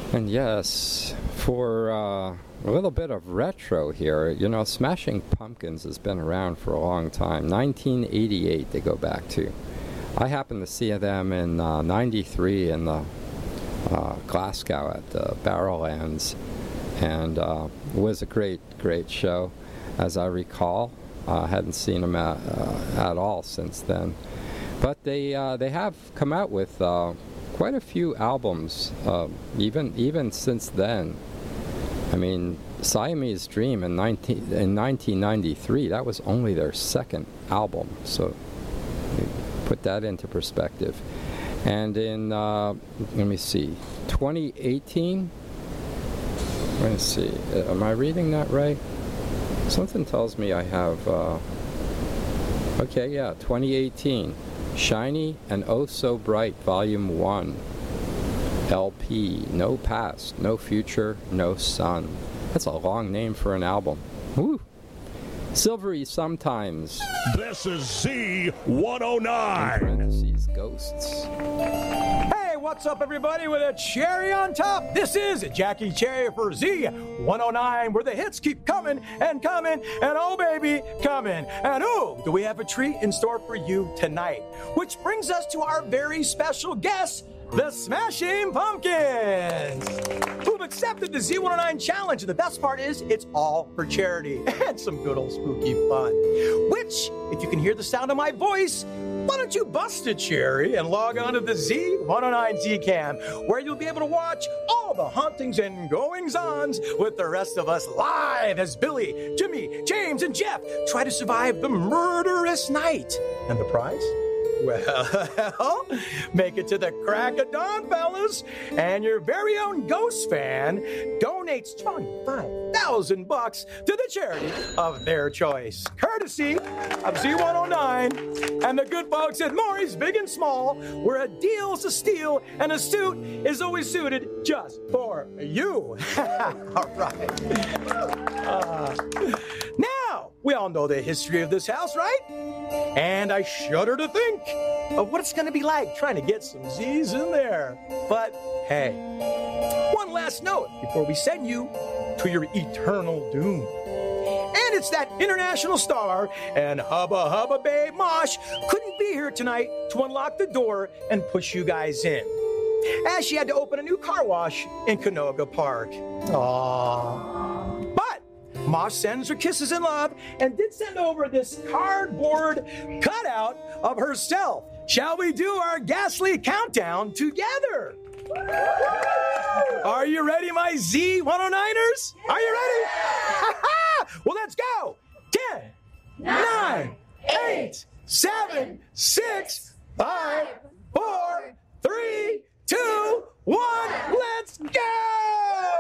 And yes, for a little bit of retro here, you know, Smashing Pumpkins has been around for a long time. 1988 they go back to. I happened to see them in 93 in the Glasgow at the Barrowlands, and it was a great show, as I recall. I hadn't seen them at all since then. But they have come out with quite a few albums, even since then. I mean, Siamese Dream in 1993, that was only their second album, so put that into perspective. And in, let me see, 2018, let me see, am I reading that right? Something tells me I have, okay, yeah, 2018. Shiny and Oh So Bright, Volume 1. LP, no past, no future, no sun. That's a long name for an album. Woo! Silvery Sometimes. This is Z109. In parentheses, Ghosts. Hey, what's up, everybody, with a cherry on top? This is Jackie Cherry for Z109, where the hits keep coming, and oh, baby, coming. And ooh, do we have a treat in store for you tonight? Which brings us to our very special guest, the Smashing Pumpkins, who've accepted the Z109 challenge. And the best part is, it's all for charity and some good old spooky fun. Which, if you can hear the sound of my voice, why don't you bust a cherry and log on to the Z109 Zcam, where you'll be able to watch all the hauntings and goings-ons with the rest of us live as Billy, Jimmy, James, and Jeff try to survive the murderous night. And the prize? Well, make it to the crack of dawn, fellas, and your very own ghost fan donates $25,000 to the charity of their choice, courtesy of Z109 and the good folks at Maury's Big and Small, where a deal's a steal and a suit is always suited just for you. All right. Now, we all know the history of this house, right? And I shudder to think of what it's going to be like trying to get some Z's in there. But hey, one last note before we send you to your eternal doom. And it's that international star and hubba hubba babe Mosh couldn't be here tonight to unlock the door and push you guys in, as she had to open a new car wash in Canoga Park. Aww. But Mosh sends her kisses and love and did send over this cardboard cutout of herself. Shall we do our ghastly countdown together? Are you ready, my Z109ers? Are you ready? Well, let's go. 10, 9, 8, 7, 6, 5,